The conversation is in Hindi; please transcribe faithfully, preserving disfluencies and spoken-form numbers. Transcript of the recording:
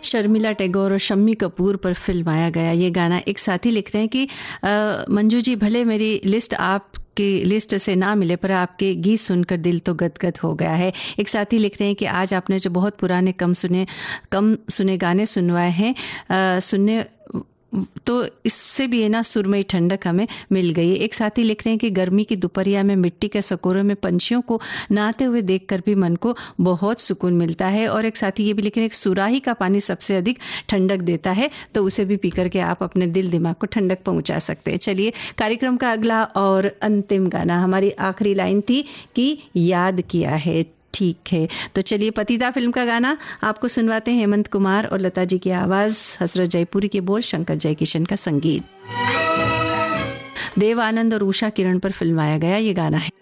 शर्मिला टैगोर और शम्मी कपूर पर फिल्माया गया ये गाना। एक साथी लिख रहे हैं कि आ, मंजू जी भले मेरी लिस्ट आप की लिस्ट से ना मिले पर आपके गीत सुनकर दिल तो गदगद हो गया है। एक साथी लिख रहे हैं कि आज आपने जो बहुत पुराने कम सुने कम सुने गाने सुनवाए हैं आ, सुनने तो इससे भी है ना सुरमई ठंडक हमें मिल गई। एक साथी लिख रहे हैं कि गर्मी की दोपहरिया में मिट्टी के सकोरों में पंछियों को नहाते हुए देखकर भी मन को बहुत सुकून मिलता है। और एक साथी ये भी लिख रहे हैं कि सुराही का पानी सबसे अधिक ठंडक देता है, तो उसे भी पीकर के आप अपने दिल दिमाग को ठंडक पहुंचा सकते हैं। चलिए कार्यक्रम का अगला और अंतिम गाना, हमारी आखिरी लाइन थी कि याद किया है, ठीक है। तो चलिए पतिता फिल्म का गाना आपको सुनवाते हैं। हेमंत कुमार और लता जी की आवाज, हसरत जयपुरी के बोल, शंकर जयकिशन का संगीत। देव आनंद और उषा किरण पर फिल्माया गया ये गाना है।